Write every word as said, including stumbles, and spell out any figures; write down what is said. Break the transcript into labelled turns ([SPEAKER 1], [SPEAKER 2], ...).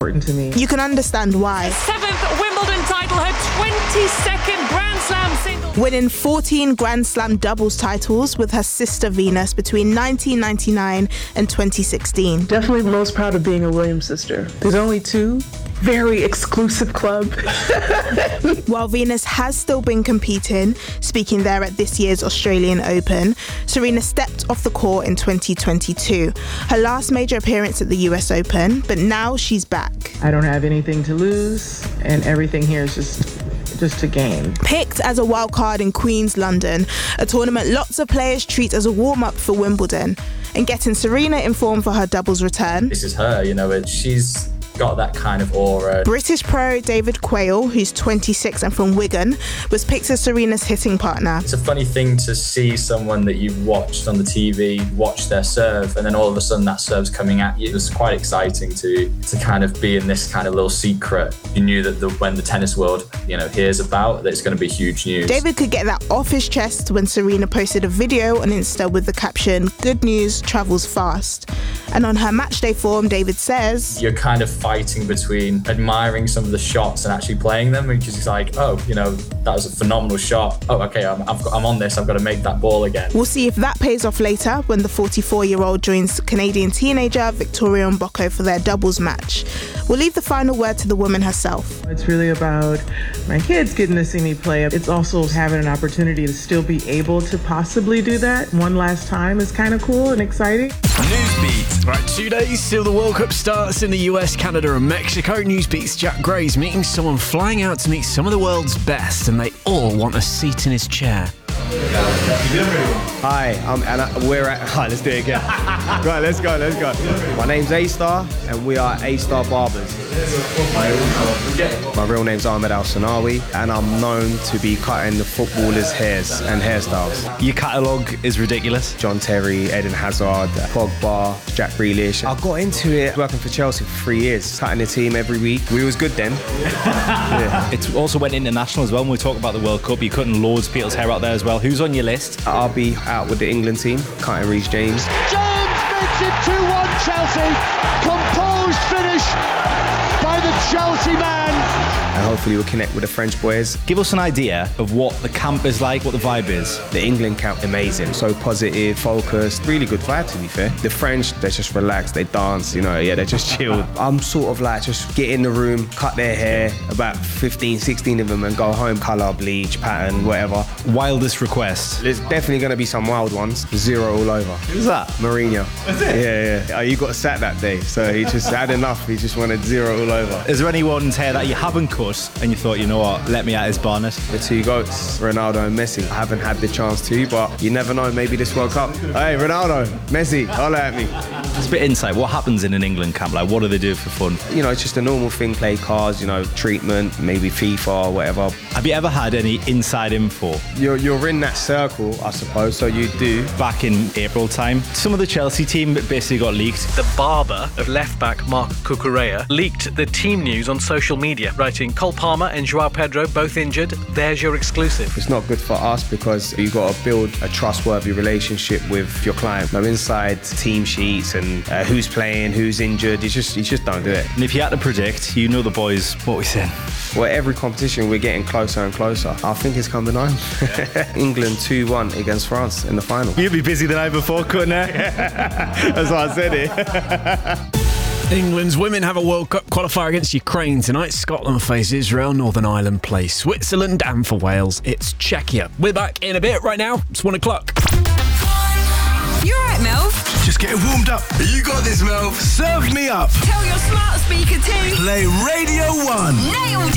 [SPEAKER 1] important to me.
[SPEAKER 2] You can understand why.
[SPEAKER 3] Seventh Wimbledon title, her twenty-second Grand Slam single.
[SPEAKER 2] Winning fourteen Grand Slam doubles titles with her sister Venus between nineteen ninety-nine and twenty sixteen.
[SPEAKER 1] Definitely most proud of being a Williams sister. There's only two. Very exclusive club.
[SPEAKER 2] While Venus has still been competing, speaking there at this year's Australian Open, Serena stepped off the court in twenty twenty-two. Her last major appearance at the U S Open, but now she's back.
[SPEAKER 1] I don't have anything to lose, and everything here is just just to gain.
[SPEAKER 2] Picked as a wild card in Queen's London, a tournament lots of players treat as a warm-up for Wimbledon, and getting Serena in form for her doubles return.
[SPEAKER 4] This is her, you know, it, she's got that kind of aura.
[SPEAKER 2] British pro David Quayle, who's twenty-six and from Wigan, was picked as Serena's hitting partner.
[SPEAKER 4] It's a funny thing to see someone that you've watched on the T V watch their serve, and then all of a sudden that serve's coming at you. It was quite exciting to to kind of be in this kind of little secret. You knew that the, when the tennis world, you know, hears about that, it's going to be huge news.
[SPEAKER 2] David could get that off his chest when Serena posted a video on Insta with the caption, "Good news travels fast." And on her matchday form, David says,
[SPEAKER 4] you're kind of fighting between admiring some of the shots and actually playing them, because it's like, oh, you know, that was a phenomenal shot. Oh, okay, I'm, I've got, I'm on this. I've got to make that ball again.
[SPEAKER 2] We'll see if that pays off later when the forty-four-year-old joins Canadian teenager Victoria Mboko for their doubles match. We'll leave the final word to the woman herself.
[SPEAKER 1] It's really about my kids getting to see me play. It's also having an opportunity to still be able to possibly do that one last time is kind of cool and exciting.
[SPEAKER 5] Newsbeat. Right, two days till the World Cup starts in the U S, Canada and Mexico. Newsbeat's Jack Gray's meeting someone flying out to meet some of the world's best, and they all want a seat in his chair.
[SPEAKER 6] Hi, I'm Anna. We're at. Hi, let's do it again. Right, let's go, let's go. My name's A-Star, and we are A-Star Barbers. My real name's Ahmed Al-Sanawi, and I'm known to be cutting the footballers' hairs and hairstyles.
[SPEAKER 7] Your catalogue is ridiculous.
[SPEAKER 6] John Terry, Eden Hazard, Pogba, Jack Grealish. I got into it working for Chelsea for three years, cutting the team every week. We was good then.
[SPEAKER 7] Yeah. It also went international as well. When we talk about the World Cup, you're cutting loads of people's hair out there as well. Who's on your list?
[SPEAKER 6] I'll be out with the England team, cutting Reece James.
[SPEAKER 8] James makes it two one Chelsea. Composed finish by the Chelsea man.
[SPEAKER 6] And hopefully we'll connect with the French boys.
[SPEAKER 7] Give us an idea of what the camp is like, what the vibe is.
[SPEAKER 6] The England camp, amazing. So positive, focused, really good vibe to be fair. The French, they're just relaxed, they dance, you know, yeah, they're just chilled. I'm sort of like just get in the room, cut their hair, about fifteen, sixteen of them, and go home, colour, bleach, pattern, whatever.
[SPEAKER 7] Wildest request?
[SPEAKER 6] There's definitely going to be some wild ones. Zero all over.
[SPEAKER 7] Who's that?
[SPEAKER 6] Mourinho.
[SPEAKER 7] That's it?
[SPEAKER 6] Yeah, yeah. Oh, he got sacked that day, so he just had enough. He just wanted zero all over.
[SPEAKER 7] Is there anyone's hair that you haven't cut and you thought, you know what, let me at his barnet?
[SPEAKER 6] The two goats, Ronaldo and Messi. I haven't had the chance to, but you never know, maybe this World Cup. Hey, Ronaldo, Messi, holla at me.
[SPEAKER 7] It's a bit insight. What happens in an England camp? Like, what do they do for fun?
[SPEAKER 6] You know, it's just a normal thing, play cards, you know, treatment, maybe FIFA or whatever.
[SPEAKER 7] Have you ever had any inside info?
[SPEAKER 6] You're, you're in that circle, I suppose, so you do.
[SPEAKER 7] Back in April time, some of the Chelsea team basically got leaked.
[SPEAKER 9] The barber of left-back Marc Cucurella leaked the team news on social media, writing, Cole Palmer and Joao Pedro both injured. There's your exclusive.
[SPEAKER 6] It's not good for us because you've got to build a trustworthy relationship with your client. No inside team sheets and uh, who's playing, who's injured. You just, you just don't do it.
[SPEAKER 7] And if you had to predict, you know the boys, what we said.
[SPEAKER 6] Well, every competition we're getting closer and closer. I think it's coming home. England two one against France in the final.
[SPEAKER 7] You'll be busy the night before, couldn't you?
[SPEAKER 6] That's why I said it.
[SPEAKER 5] England's women have a World Cup qualifier against Ukraine tonight. Scotland face Israel, Northern Ireland play Switzerland, and for Wales, it's Czechia. We're back in a bit. Right now, it's one o'clock.
[SPEAKER 10] You alright, Melv?
[SPEAKER 11] Just getting warmed up. You got this, Melv. Serve me up.
[SPEAKER 10] Tell your smart speaker to
[SPEAKER 11] play Radio one.
[SPEAKER 10] Nailed